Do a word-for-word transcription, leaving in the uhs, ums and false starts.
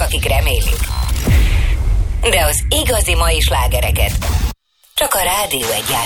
akik remélik. De az igazi mai slágereket csak a Rádió Egyben